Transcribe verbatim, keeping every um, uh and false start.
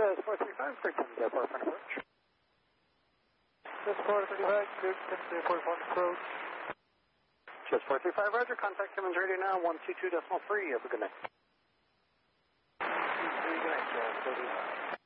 Just four three five, clear Timmins Airport for an approach. Just four three five, clear Timmins Airport for an approach. Just four three five, roger. Contact Timmins Radio now, one two two decimal three. Have a good night. two three, good night, Charles.